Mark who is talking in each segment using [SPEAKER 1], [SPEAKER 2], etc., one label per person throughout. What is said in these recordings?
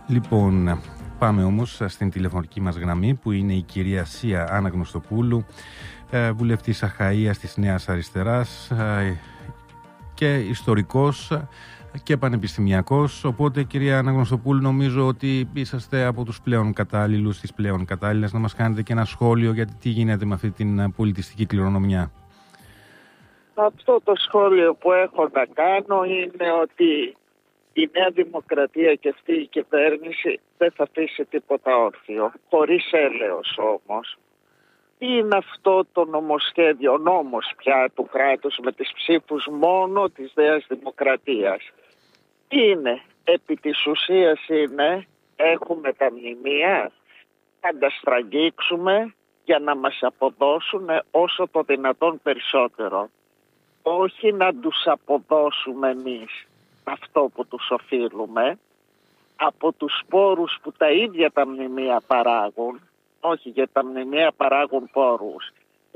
[SPEAKER 1] Λοιπόν, πάμε όμως στην τηλεφωνική μας γραμμή που είναι η κυρία Σία Άννα Γνωστοπούλου, βουλευτής Αχαΐας της Νέας Αριστεράς και ιστορικός και πανεπιστημιακός. Οπότε, κυρία Άννα Γνωστοπούλου, νομίζω ότι είσαστε από τους πλέον κατάλληλους, τις πλέον κατάλληλες, να μας κάνετε και ένα σχόλιο για τι γίνεται με αυτή την πολιτιστική κληρονομιά.
[SPEAKER 2] Αυτό το σχόλιο που έχω να κάνω είναι ότι η Νέα Δημοκρατία και αυτή η κυβέρνηση δεν θα αφήσει τίποτα όρθιο, χωρίς έλεος όμως. Τι είναι αυτό το νομοσχέδιο, ο νόμος πια του κράτους με τις ψήφους μόνο της Νέας Δημοκρατίας? Τι είναι, επί της ουσίας είναι, έχουμε τα μνημεία, θα τα στραγγίξουμε για να μας αποδώσουν όσο το δυνατόν περισσότερο. Όχι να τους αποδώσουμε εμείς αυτό που τους οφείλουμε από τους πόρους που τα ίδια τα μνημεία παράγουν. Όχι, για τα μνημεία παράγουν πόρους,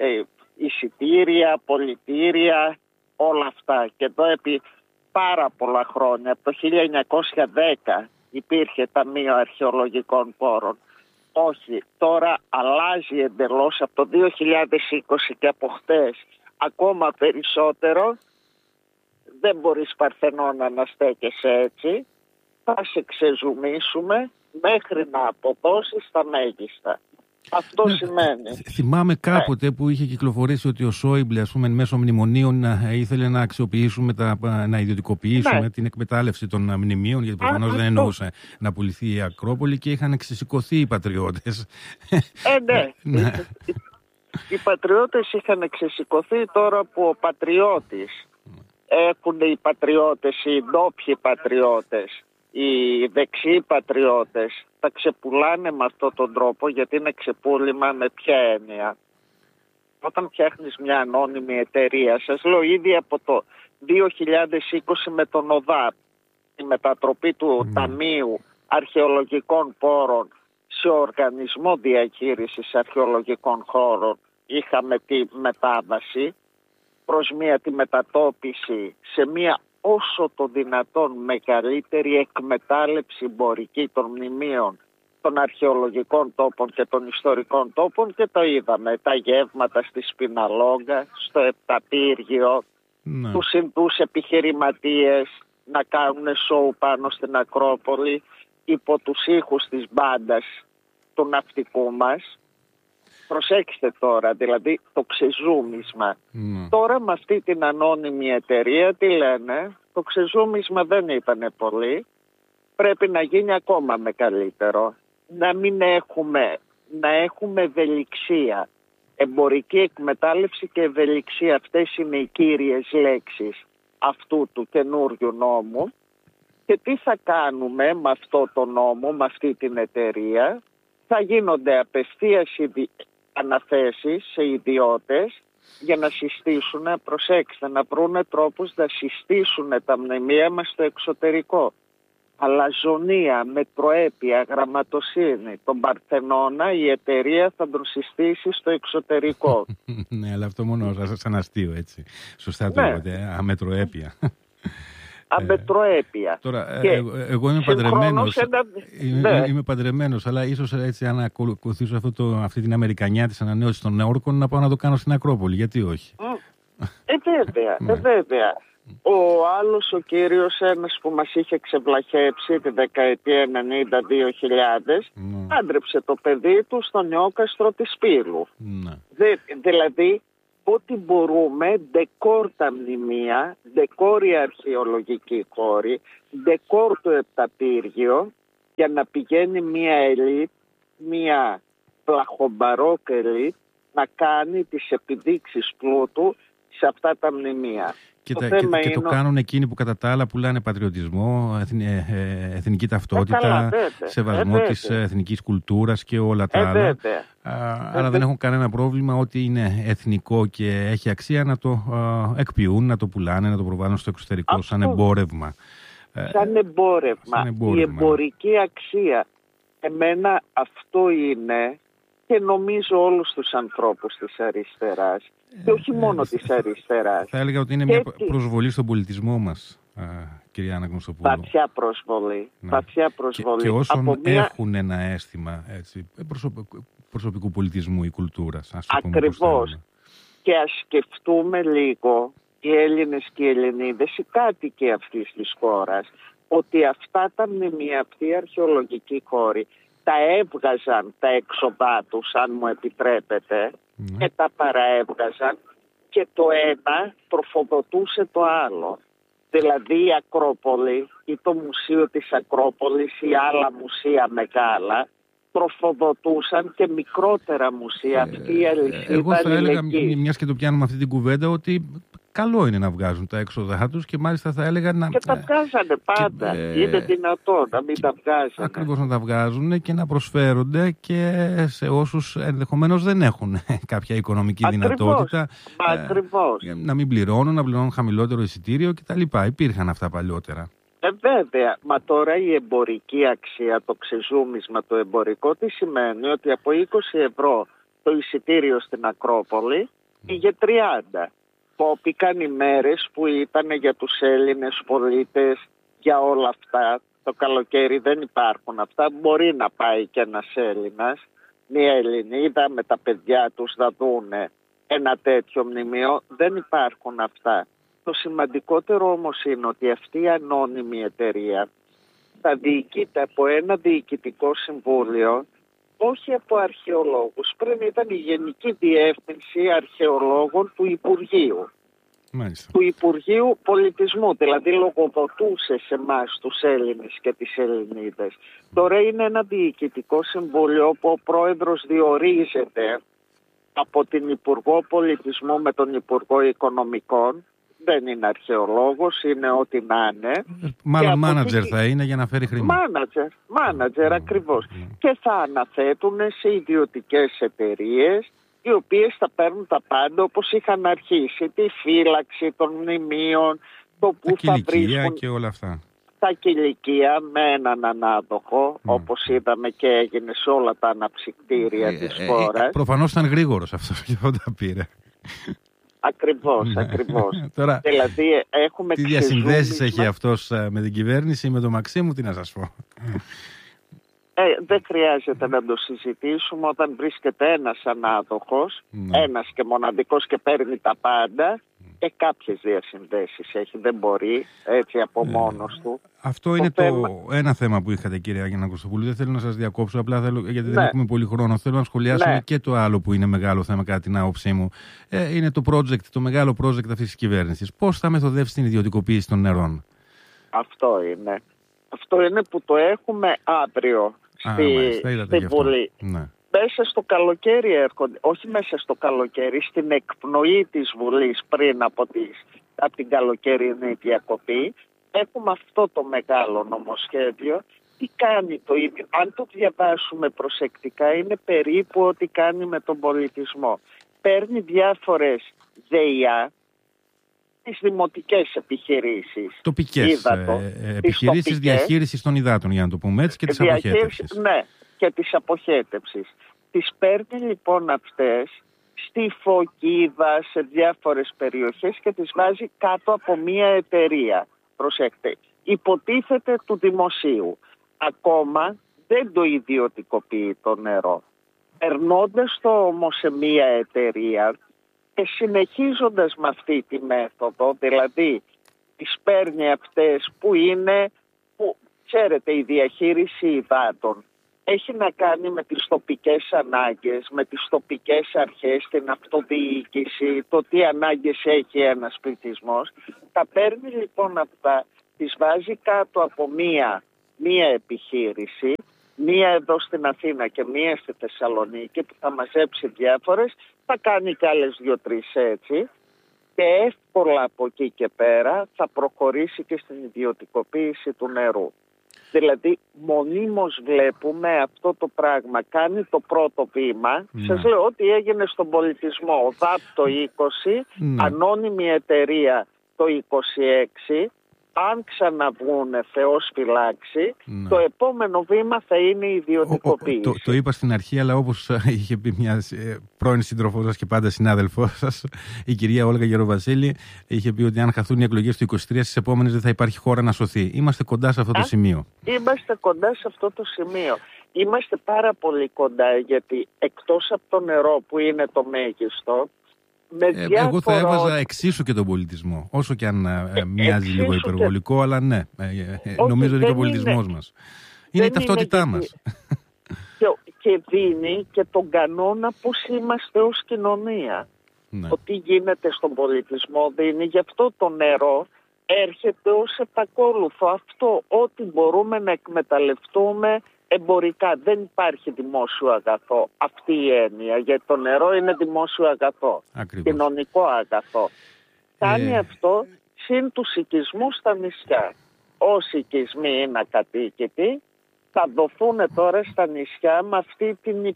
[SPEAKER 2] εισιτήρια, πολιτήρια, όλα αυτά. Και εδώ επί πάρα πολλά χρόνια, από το 1910 υπήρχε Ταμείο Αρχαιολογικών Πόρων. Όχι, τώρα αλλάζει εντελώς από το 2020 και από χτες ακόμα περισσότερο. Δεν μπορείς, Παρθενώνα, να στέκεσαι έτσι. Θα σε ξεζουμίσουμε μέχρι να αποδώσεις τα μέγιστα. Αυτό σημαίνει.
[SPEAKER 1] Θυμάμαι κάποτε που είχε κυκλοφορήσει ότι ο Σόιμπλε, ας πούμε, μέσω μνημονίων ήθελε να αξιοποιήσουμε, να ιδιωτικοποιήσουμε την εκμετάλλευση των μνημείων, γιατί προφανώς δεν εννοούσε να πουληθεί η Ακρόπολη και είχαν ξεσηκωθεί οι πατριώτες.
[SPEAKER 2] Ναι. Οι πατριώτες είχαν ξεσηκωθεί τώρα που ο πατριώτης έχουν οι πατριώτες, οι ντόπιοι πατριώτες, οι δεξιοί πατριώτες, τα ξεπουλάνε με αυτόν τον τρόπο, γιατί είναι ξεπούλημα με ποια έννοια? Όταν φτιάχνεις μια ανώνυμη εταιρεία, σας λέω ήδη από το 2020 με τον ΟΔΑΠ, η μετατροπή του Ταμείου Αρχαιολογικών Πόρων σε Οργανισμό Διαχείρισης Αρχαιολογικών Χώρων, είχαμε τη μετάβαση προς τη μετατόπιση σε μια όσο το δυνατόν μεγαλύτερη εκμετάλλευση εμπορική των μνημείων, των αρχαιολογικών τόπων και των ιστορικών τόπων, και το είδαμε. Τα γεύματα στη Σπιναλόγκα, στο Επταπύργιο, τους Ινδούς επιχειρηματίες να κάνουν σοου πάνω στην Ακρόπολη υπό τους ήχους της μπάντας του ναυτικού μας. Προσέξτε τώρα, δηλαδή το ξεζούμισμα. Τώρα με αυτή την ανώνυμη εταιρεία τι λένε? Το ξεζούμισμα δεν ήταν πολύ, πρέπει να γίνει ακόμα με καλύτερο. Να έχουμε ευελιξία. Εμπορική εκμετάλλευση και ευελιξία, αυτές είναι οι κύριες λέξεις αυτού του καινούριου νόμου. Και τι θα κάνουμε με αυτό το νόμο, με αυτή την εταιρεία? Θα γίνονται απευθείας αναθέσεις σε ιδιώτες για να συστήσουν, προσέξτε, να βρουν τρόπους να συστήσουν τα μνημεία μας στο εξωτερικό. Αλαζονία, με προέπεια, γραμματοσύνη. Τον Παρθενώνα η εταιρεία θα τον συστήσει στο εξωτερικό.
[SPEAKER 1] Ναι, αλλά αυτό μόνο σαν αστείο, έτσι. Σωστά το είπατε, αμετροέπεια.
[SPEAKER 2] Αμετροέπεια.
[SPEAKER 1] Τώρα, εγώ είμαι παντρεμένος. Είμαι παντρεμένος, αλλά ίσως έτσι, αν ακολουθήσω αυτή την αμερικανιά της ανανέωσης των όρκων, να πάω να το κάνω στην Ακρόπολη. Γιατί όχι?
[SPEAKER 2] Βέβαια. Ο άλλος, ο κύριος, ένας που μας είχε ξεβλαχέψει τη δεκαετία 90-2000, άντρεψε το παιδί του στον νεόκαστρο της Πύλου. Δηλαδή, ό,τι μπορούμε, ντεκόρ τα μνημεία, ντεκόρ η αρχαιολογική χώρη, ντεκόρ το Επταπύργιο, για να πηγαίνει μια ελίτ, μια πλαχομπαρόκ ελίτ, να κάνει τις επιδείξεις πλούτου σε αυτά τα μνημεία.
[SPEAKER 1] Και το κάνουν εκείνοι που κατά τα άλλα πουλάνε πατριωτισμό, εθνική ταυτότητα, σεβασμό της εθνικής κουλτούρας και όλα τα άλλα. Άρα δεν έχουν κανένα πρόβλημα ότι είναι εθνικό και έχει αξία να το εκποιούν, να το πουλάνε, να το προβάλλουν στο εξωτερικό σαν εμπόρευμα.
[SPEAKER 2] Σαν εμπόρευμα. Η εμπορική αξία. Εμένα αυτό είναι, και νομίζω όλους τους ανθρώπους της αριστεράς, και όχι μόνο της αριστεράς.
[SPEAKER 1] Θα έλεγα ότι είναι μια προσβολή στον πολιτισμό μας. κυρία Αναγνωστοπούλου.
[SPEAKER 2] Βαθιά προσβολή.
[SPEAKER 1] Ναι.
[SPEAKER 2] Βαθιά προσβολή.
[SPEAKER 1] Και όσων έχουν ένα αίσθημα έτσι, προσωπικού πολιτισμού ή κουλτούρας.
[SPEAKER 2] Ακριβώς. Και ας σκεφτούμε λίγο οι Έλληνες και οι Ελληνίδες, οι κάτοικοι αυτής της χώρας, ότι αυτά τα μνημεία, αυτοί οι αρχαιολογικοί χώροι, τα έβγαζαν τα έξοδά τους, αν μου επιτρέπετε, και τα παραέβγαζαν και το ένα τροφοδοτούσε το άλλο. Δηλαδή η Ακρόπολη ή το Μουσείο της Ακρόπολης ή άλλα μουσεία μεγάλα τροφοδοτούσαν και μικρότερα μουσεία. Αυτή η αλυσίδα.
[SPEAKER 1] Εγώ θα έλεγα, μιας και το πιάνουμε αυτή την κουβέντα, ότι καλό είναι να βγάζουν τα έξοδα τους και μάλιστα θα έλεγα να...
[SPEAKER 2] Και τα βγάζανε πάντα. Είναι δυνατό να μην τα βγάζανε.
[SPEAKER 1] Ακριβώς, να τα βγάζουν και να προσφέρονται και σε όσους ενδεχομένως δεν έχουν κάποια οικονομική δυνατότητα.
[SPEAKER 2] Ακριβώς.
[SPEAKER 1] Να μην πληρώνουν, να πληρώνουν χαμηλότερο εισιτήριο κτλ. Υπήρχαν αυτά παλιότερα.
[SPEAKER 2] Βέβαια, μα τώρα η εμπορική αξία, το ξεζούμισμα, το εμπορικό, τι σημαίνει? Ότι από 20 ευρώ το εισιτήριο στην Ακρόπολη πήγε 30. Κόπηκαν οι μέρες που ήταν για τους Έλληνες πολίτες, για όλα αυτά. Το καλοκαίρι δεν υπάρχουν αυτά. Μπορεί να πάει και ένας Έλληνας, μια Ελληνίδα με τα παιδιά τους να δούνε ένα τέτοιο μνημείο. Δεν υπάρχουν αυτά. Το σημαντικότερο όμως είναι ότι αυτή η ανώνυμη εταιρεία θα διοικείται από ένα διοικητικό συμβούλιο, όχι από αρχαιολόγους. Πριν ήταν η Γενική Διεύθυνση Αρχαιολόγων του Υπουργείου.
[SPEAKER 1] Μάλιστα.
[SPEAKER 2] Του Υπουργείου Πολιτισμού, δηλαδή λογοδοτούσε σε εμάς τους Έλληνες και τις Ελληνίδες. Τώρα είναι ένα διοικητικό συμβούλιο όπου ο πρόεδρος διορίζεται από την Υπουργό Πολιτισμού με τον Υπουργό Οικονομικών. Δεν είναι αρχαιολόγος, είναι ό,τι να είναι.
[SPEAKER 1] Μάλλον μάνατζερ θα είναι για να φέρει χρήμα.
[SPEAKER 2] Μάνατζερ ακριβώς. Και θα αναθέτουν σε ιδιωτικές εταιρείες, οι οποίες θα παίρνουν τα πάντα όπως είχαν αρχίσει. Τη φύλαξη των μνημείων, το που θα βρίσκουν
[SPEAKER 1] και όλα αυτά. Τα
[SPEAKER 2] κηλικεία με έναν ανάδοχο, όπως είδαμε και έγινε σε όλα τα αναψυκτήρια της χώρας.
[SPEAKER 1] Προφανώς ήταν γρήγορος αυτός και δεν τα πήρε.
[SPEAKER 2] Ακριβώς.
[SPEAKER 1] Τώρα,
[SPEAKER 2] δηλαδή έχουμε
[SPEAKER 1] τι διασυνδέσεις έχει αυτός με την κυβέρνηση, με τον Μαξίμου, τι να σας πω.
[SPEAKER 2] Δεν χρειάζεται να το συζητήσουμε. Όταν βρίσκεται ένας ανάδοχος, ένας και μοναδικός και παίρνει τα πάντα, κάποιες διασυνδέσεις έχει, δεν μπορεί έτσι από μόνος του.
[SPEAKER 1] Αυτό είναι ένα θέμα που είχατε, κυρία Αναγνωστοπούλου. Δεν θέλω να σας διακόψω, απλά θέλω, γιατί δεν έχουμε πολύ χρόνο. Θέλω να σχολιάσουμε και το άλλο που είναι μεγάλο θέμα κατά την άποψή μου. Είναι το μεγάλο project αυτής της κυβέρνησης. Πώς θα μεθοδεύσει την ιδιωτικοποίηση των νερών?
[SPEAKER 2] Αυτό είναι που το έχουμε αύριο στη Βουλή.
[SPEAKER 1] Ναι.
[SPEAKER 2] Μέσα στο καλοκαίρι έρχονται, όχι μέσα στο καλοκαίρι, στην εκπνοή της Βουλής πριν από την καλοκαιρινή διακοπή, έχουμε αυτό το μεγάλο νομοσχέδιο. Τι κάνει το ίδιο? Αν το διαβάσουμε προσεκτικά, είναι περίπου ό,τι κάνει με τον πολιτισμό. Παίρνει διάφορες ΔΕΙΑ, τις δημοτικές επιχειρήσεις.
[SPEAKER 1] Τοπικές επιχειρήσεις διαχείρισης των υδάτων, για να το πούμε έτσι, και της αποχέτευσης.
[SPEAKER 2] Ναι, και της αποχέτευσης. Τις παίρνει λοιπόν αυτές στη Φωκίδα, σε διάφορες περιοχές και τις βάζει κάτω από μία εταιρεία. Προσέξτε, υποτίθεται του δημοσίου. Ακόμα δεν το ιδιωτικοποιεί το νερό. Περνώντας το όμως σε μία εταιρεία και συνεχίζοντας με αυτή τη μέθοδο, δηλαδή τις παίρνει αυτές που ξέρετε, η διαχείριση υδάτων έχει να κάνει με τις τοπικές ανάγκες, με τις τοπικές αρχές, την αυτοδιοίκηση, το τι ανάγκες έχει ένας πληθυσμός. Τα παίρνει λοιπόν αυτά, τις βάζει κάτω από μία επιχείρηση, μία εδώ στην Αθήνα και μία στη Θεσσαλονίκη που θα μαζέψει διάφορες, θα κάνει κι άλλες 2-3 έτσι και εύκολα από εκεί και πέρα θα προχωρήσει και στην ιδιωτικοποίηση του νερού. Δηλαδή μονίμως βλέπουμε αυτό το πράγμα. Κάνει το πρώτο βήμα. Σας λέω ότι έγινε στον πολιτισμό. Ο ΔΑΠ το 20, ανώνυμη εταιρεία το 26 αν ξαναβγούνε, Θεός φυλάξει, το επόμενο βήμα θα είναι η ιδιωτικοποίηση.
[SPEAKER 1] Το είπα στην αρχή, αλλά όπως είχε πει μια πρώην σύντροφό σας και πάντα συνάδελφό σας, η κυρία Όλγα Γεροβασίλη, είχε πει ότι αν χαθούν οι εκλογές του 23, στις επόμενες δεν θα υπάρχει χώρα να σωθεί. Είμαστε κοντά σε αυτό το σημείο.
[SPEAKER 2] Είμαστε κοντά σε αυτό το σημείο. Είμαστε πάρα πολύ κοντά, γιατί εκτός από το νερό που είναι το μέγιστο,
[SPEAKER 1] εγώ θα έβαζα εξίσου και τον πολιτισμό. Όσο και αν μοιάζει λίγο υπερβολικό, αλλά ναι, νομίζω ότι και ο πολιτισμός μας είναι η ταυτότητά μας.
[SPEAKER 2] Και δίνει και τον κανόνα πώς είμαστε ως κοινωνία.
[SPEAKER 1] Ναι.
[SPEAKER 2] Ότι γίνεται στον πολιτισμό δίνει, γι' αυτό το νερό έρχεται ως επακόλουθο. Αυτό, ό,τι μπορούμε να εκμεταλλευτούμε εμπορικά. Δεν υπάρχει δημόσιο αγαθό. Αυτή η έννοια, γιατί το νερό είναι δημόσιο αγαθό.
[SPEAKER 1] Ακριβώς.
[SPEAKER 2] Κοινωνικό αγαθό. Κάνει αυτό συν του οικισμού στα νησιά. Όσοι οικισμοί είναι ακατοίκητοι, θα δοθούν τώρα στα νησιά με αυτή την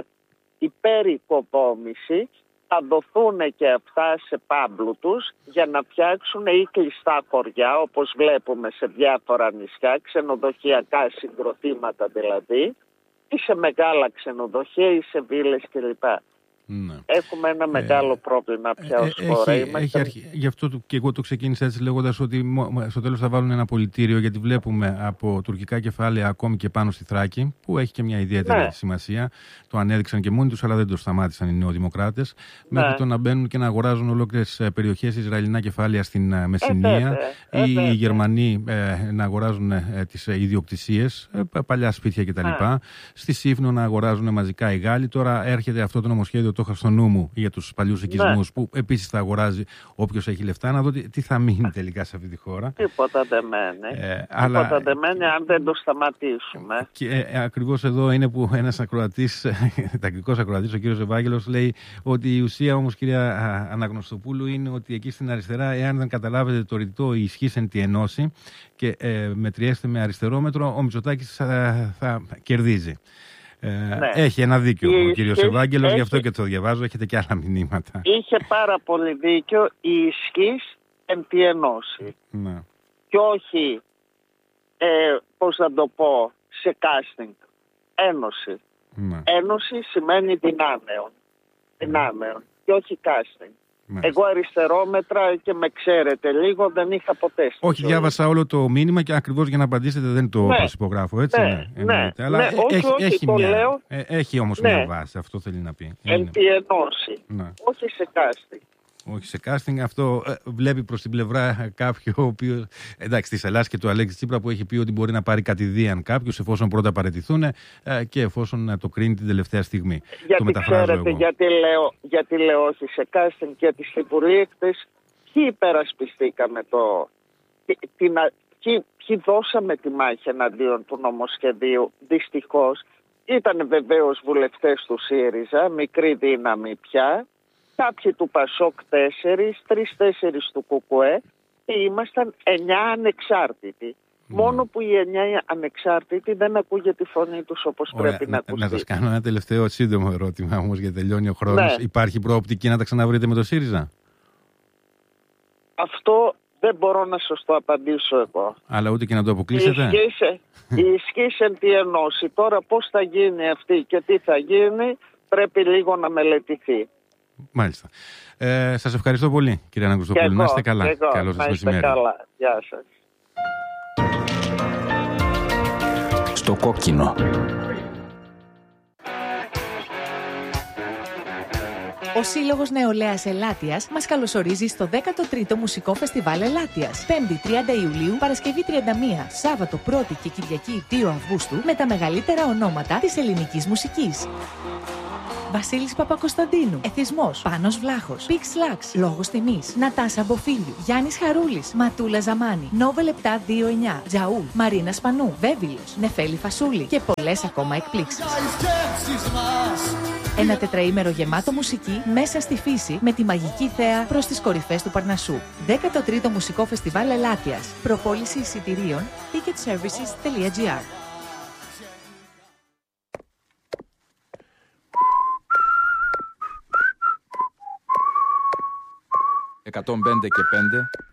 [SPEAKER 2] υπερικοδόμηση, θα δοθούν και αυτά σε πάμπλουτους για να φτιάξουν ή κλειστά χωριά, όπως βλέπουμε σε διάφορα νησιά, ξενοδοχειακά συγκροτήματα δηλαδή, ή σε μεγάλα ξενοδοχεία ή σε βίλες κλπ.
[SPEAKER 1] Ναι.
[SPEAKER 2] Έχουμε ένα μεγάλο πρόβλημα πια ως χώρα.
[SPEAKER 1] Γι' αυτό και εγώ το ξεκίνησα έτσι λέγοντας ότι στο τέλος θα βάλουν ένα πολιτήριο, γιατί βλέπουμε από τουρκικά κεφάλαια ακόμη και πάνω στη Θράκη, που έχει και μια ιδιαίτερη σημασία. Το ανέδειξαν και μόνοι τους, αλλά δεν το σταμάτησαν οι νεοδημοκράτες. Μέχρι το να μπαίνουν και να αγοράζουν ολόκληρες περιοχές ισραηλινά κεφάλαια στην Μεσσηνία, ή οι Γερμανοί να αγοράζουν τις ιδιοκτησίες, παλιά σπίτια κτλ. Στη Σύφνο να αγοράζουν μαζικά οι Γάλλοι. Τώρα έρχεται αυτό το νομοσχέδιο, το είχα στο νου μου, για τους παλιούς οικισμούς, που επίσης θα αγοράζει όποιος έχει λεφτά, να δω τι θα μείνει τελικά σε αυτή τη χώρα.
[SPEAKER 2] Τίποτα δεν μένει. Τίποτα δεν μένει αν δεν το σταματήσουμε.
[SPEAKER 1] Και ακριβώς εδώ είναι που ένας ακροατής, τακτικός ακροατής, ο κύριος Ευάγγελος, λέει ότι η ουσία όμως, κυρία Αναγνωστοπούλου, είναι ότι εκεί στην αριστερά, εάν δεν καταλάβετε το ρητό η ισχύς εν τη ενώση και μετριέστε με αριστερόμετρο, ο Μητσοτάκης θα κερδίζει. Έχει ένα δίκιο ο κύριος Ευάγγελος, γι' αυτό και το διαβάζω, έχετε και άλλα μηνύματα.
[SPEAKER 2] Είχε πάρα πολύ δίκιο, η ισχύς εν τη ενώση.
[SPEAKER 1] Ναι.
[SPEAKER 2] Και όχι, πώς να το πω, σε casting. Ένωση.
[SPEAKER 1] Ναι.
[SPEAKER 2] Ένωση σημαίνει δυνάμεων και όχι casting. Εγώ αριστερόμετρα και με ξέρετε λίγο, δεν είχα ποτέ.
[SPEAKER 1] Όχι, διάβασα όλο το μήνυμα και ακριβώς για να απαντήσετε δεν το προσυπογράφω, έτσι. Αλλά έχει όμως μια βάση, αυτό θέλει να πει.
[SPEAKER 2] Εν τη ενώση, όχι σε casting.
[SPEAKER 1] Όχι σε casting, αυτό βλέπει προς την πλευρά κάποιου, ο οποίος, εντάξει, της Ελλάδας και του Αλέξη Τσίπρα, που έχει πει ότι μπορεί να πάρει κατηδίαν κάποιους εφόσον πρώτα παραιτηθούν και εφόσον το κρίνει την τελευταία στιγμή.
[SPEAKER 2] Γιατί
[SPEAKER 1] το μεταφράζω
[SPEAKER 2] ξέρετε,
[SPEAKER 1] εγώ.
[SPEAKER 2] γιατί λέω όχι σε casting, γιατί στην Βουλή χτες ποιοι υπερασπιστήκαμε ποιοι δώσαμε τη μάχη εναντίον του νομοσχεδίου. Δυστυχώς ήταν βεβαίως βουλευτές του ΣΥΡΙΖΑ, μικρή δύναμη πια. Κάποιοι του ΠΑΣΟΚ 3-4 του ΚΚΕ και ήμασταν 9 ανεξάρτητοι. Μόνο που οι 9 ανεξάρτητοι δεν ακούγεται τη φωνή τους όπως πρέπει να ακουστεί.
[SPEAKER 1] Να σας κάνω ένα τελευταίο σύντομο ερώτημα όμως, γιατί τελειώνει ο χρόνος. Υπάρχει προοπτική να τα ξαναβρείτε με το ΣΥΡΙΖΑ?
[SPEAKER 2] Αυτό δεν μπορώ να σας το απαντήσω εγώ.
[SPEAKER 1] Αλλά ούτε και να το αποκλείσετε.
[SPEAKER 2] Η ισχύς εν τη ενώση. Τώρα πώς θα γίνει αυτή και τι θα γίνει πρέπει λίγο να μελετηθεί.
[SPEAKER 1] Μάλιστα. Σας ευχαριστώ πολύ, κυρία Αναγνωστοπούλου. Να είστε καλά. Καλό σας μεσημέρι.
[SPEAKER 2] Καλά. Γεια σας.
[SPEAKER 3] Στο κόκκινο.
[SPEAKER 4] Ο Σύλλογος Νεολαίας Ελάττιας μας καλωσορίζει στο 13ο Μουσικό Φεστιβάλ Ελάττιας. 5η 30 Ιουλίου, Παρασκευή 31, Σάββατο 1η και Κυριακή 2 Αυγούστου, με τα μεγαλύτερα ονόματα της ελληνικής μουσικής. Βασίλης Παπακοσταντίνου, Εθισμός, Πάνος Βλάχος, Πίξ Λάξ, Λόγος Τιμής, Νατάσα Μποφίλιου, Γιάννης Χαρούλης, Ματούλα Ζαμάνη, Νόβελ 729, Τζαούλ, Μαρίνα Σπανού, Βέβυλος, Νεφέλη Φασούλη και πολλές ακόμα εκπλήξεις. Ένα τετραήμερο γεμάτο μουσική μέσα στη φύση με τη μαγική θέα προς τις κορυφές του Παρνασσού. 13ο Μουσικό Φεστιβάλ Ελάττιας. Προπόληση εισιτηρίων ticketservices.gr.
[SPEAKER 3] 105 και 5